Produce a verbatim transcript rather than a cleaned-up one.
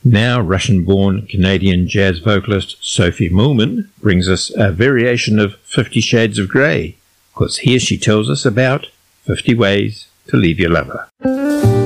Now Russian-born Canadian jazz vocalist Sophie Mullman brings us a variation of Fifty Shades of Grey, because here she tells us about fifty ways to leave your lover.